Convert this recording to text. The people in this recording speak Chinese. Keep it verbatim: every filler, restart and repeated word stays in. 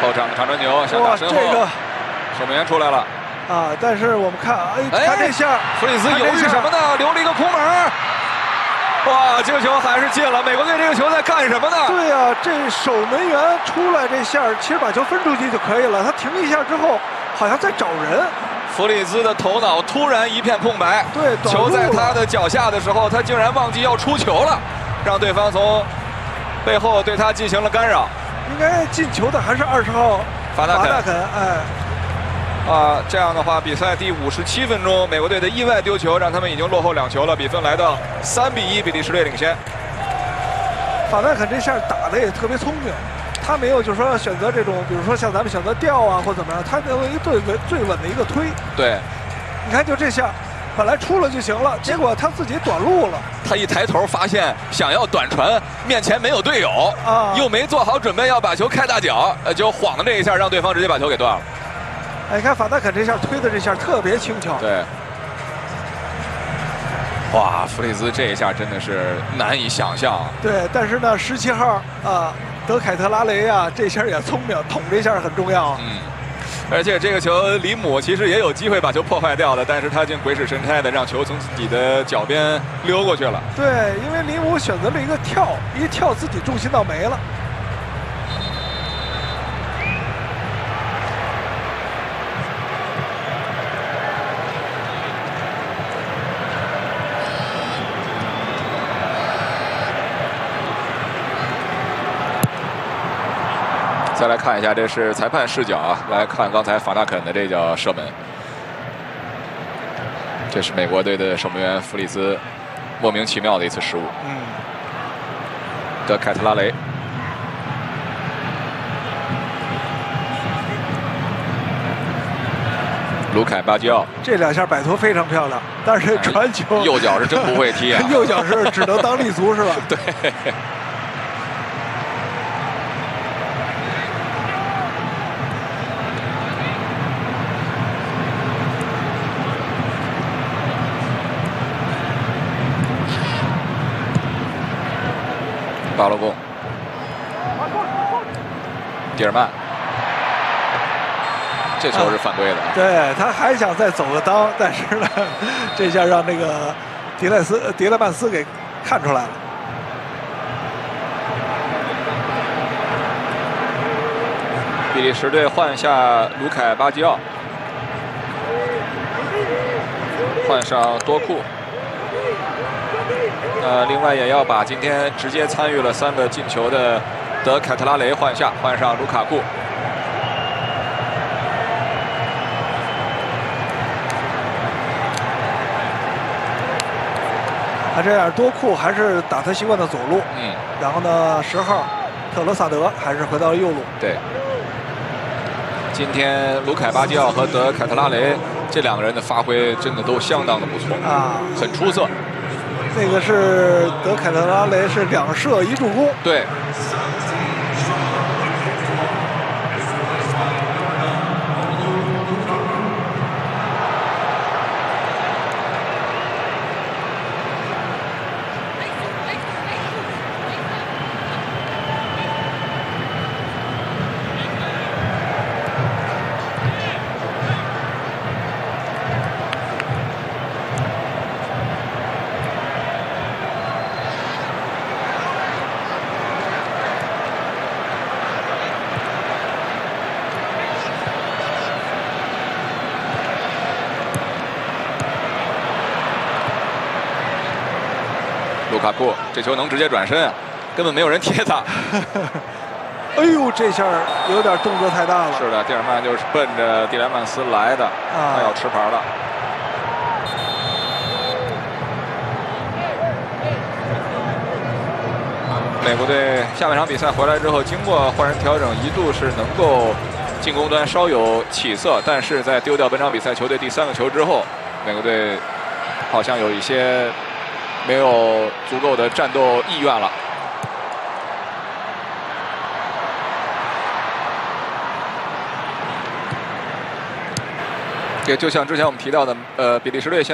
后场长传球向打身后， 这个守门员出来了啊！但是我们看，哎，看这下， 弗里兹犹豫什么呢？留了一个空门。哇，这个球还是进了！美国队这个球在干什么呢？ 对呀、啊，这守门员出来这下，其实把球分出去就可以了。他停一下之后，好像在找人。 弗里兹的头脑突然一片空白， 对， 球在他的脚下的时候，他竟然忘记要出球了，让对方从背后对他进行了干扰。 应该进球的还是二十号法纳肯， 法纳肯，哎。 啊，这样的话，比赛第五十七分钟，美国队的意外丢球让他们已经落后两球了，比分来到三比一，比利时队领先。 法纳肯这下打的也特别聪明，他没有就是说选择这种，比如说像咱们选择吊啊或怎么样，他有一个最稳最稳的一个推。 对， 你看就这下，本来出了就行了，结果他自己短路了。 他一抬头发现想要短传，面前没有队友啊，又没做好准备要把球开大脚，呃，就晃的这一下让对方直接把球给断了。 哎，你看法纳肯这下推的这下特别轻巧。 对。哇，弗里兹这一下真的是难以想象。 对，但是呢，十七号啊，德凯特拉雷啊，这下也聪明，捅这下很重要。 嗯。而且这个球，里姆其实也有机会把球破坏掉的，但是他竟鬼使神差的让球从自己的脚边溜过去了。 对，因为里姆选择了一个跳，一跳自己重心倒没了。 再来看一下，这是裁判视角啊，来看刚才法纳肯的这叫射门。这是美国队的守门员弗里兹莫名其妙的一次失误。 嗯。 德凯特拉雷。卢凯巴基奥这两下摆脱非常漂亮，但是传球右脚是真不会踢啊， 右脚是只能当立足是吧？ 对。巴洛贡，蒂尔曼，这球是犯规的。啊、 对，他还想再走个裆，但是呢，这下让那个迪莱斯、迪勒曼斯给看出来了。 比利时队换下卢凯巴基奥，换上多库。呃，另外也要把今天直接参与了三个进球的德凯特拉雷换下，换上卢卡库。 他这样多库还是打他习惯的左路， 嗯， 然后呢，十号特罗萨德还是回到了右路。 对，今天卢凯巴基奥和德凯特拉雷这两个人的发挥真的都相当的不错啊， 很出色。 那个是德凯特拉雷是两射一助攻。 对。卢卡库这球能直接转身啊，根本没有人贴他。 哎呦，这下有点动作太大了。 是的，蒂尔曼就是奔着蒂莱曼斯来的，啊、他要吃牌了。美国队下半场比赛回来之后，经过换人调整，一度是能够进攻端稍有起色，但是在丢掉本场比赛球队第三个球之后，美国队好像有一些没有足够的战斗意愿了。也就像之前我们提到的，呃，比利时队现